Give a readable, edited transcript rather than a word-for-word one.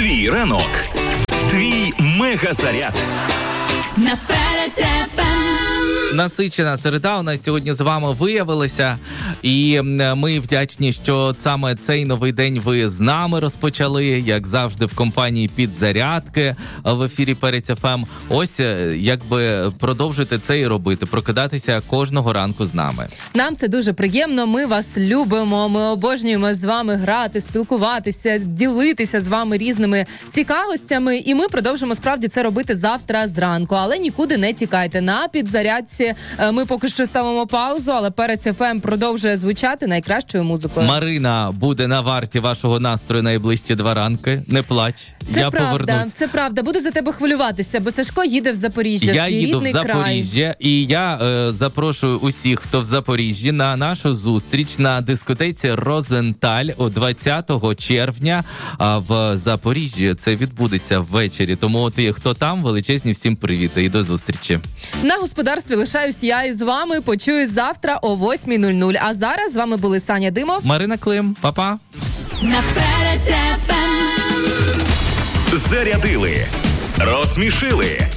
Твій ранок. Твій мегазаряд. Насичена середа у нас сьогодні з вами виявилася, і ми вдячні, що саме цей новий день ви з нами розпочали, як завжди в компанії «Підзарядки» в ефірі Перець ФМ. Ось, якби продовжити це і робити, прокидатися кожного ранку з нами. Нам це дуже приємно, ми вас любимо, ми обожнюємо з вами грати, спілкуватися, ділитися з вами різними цікавостями, і ми продовжимо справді це робити завтра зранку, але нікуди не тікайте. На «Підзарядці» ми поки що ставимо паузу, але Перець ФМ продовжує звучати найкращою музикою. Марина буде на варті вашого настрою найближчі 2 ранки. Не плач. Я повернусь. Це правда. Буду за тебе хвилюватися, бо Сашко їде в Запоріжжя, Я свій їду в рідний Запоріжжя, край. і я запрошую усіх, хто в Запоріжжі, на нашу зустріч на дискотеці «Розенталь» у 20 червня в Запоріжжі. Це відбудеться ввечері. Тому от і хто там, величезні всім привіти і до зустрічі. На господарстві лишаюсь я із вами. Почуюсь завтра о 8:00. А зараз з вами були Саня Димов, Марина Клим. Па-па. Зарядили. Розсмішили.